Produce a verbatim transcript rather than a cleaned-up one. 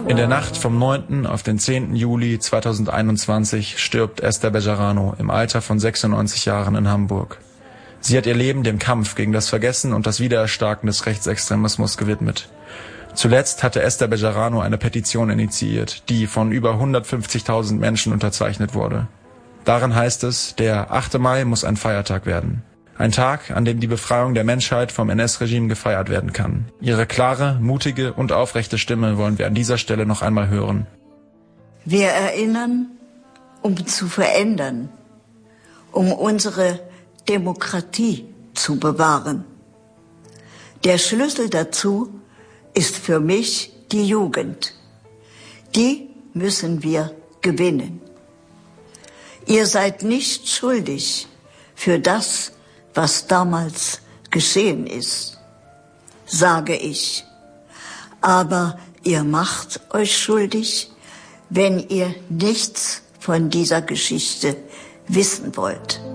In der Nacht vom neunten auf den zehnten Juli zweitausendeinundzwanzig stirbt Esther Bejarano im Alter von sechsundneunzig Jahren in Hamburg. Sie hat ihr Leben dem Kampf gegen das Vergessen und das Wiedererstarken des Rechtsextremismus gewidmet. Zuletzt hatte Esther Bejarano eine Petition initiiert, die von über hundertfünfzigtausend Menschen unterzeichnet wurde. Darin heißt es, der achte Mai muss ein Feiertag werden. Ein Tag, an dem die Befreiung der Menschheit vom N S-Regime gefeiert werden kann. Ihre klare, mutige und aufrechte Stimme wollen wir an dieser Stelle noch einmal hören. Wir erinnern, um zu verändern, um unsere Demokratie zu bewahren. Der Schlüssel dazu ist für mich die Jugend. Die müssen wir gewinnen. Ihr seid nicht schuldig für das, was damals geschehen ist, sage ich. Aber ihr macht euch schuldig, wenn ihr nichts von dieser Geschichte wissen wollt.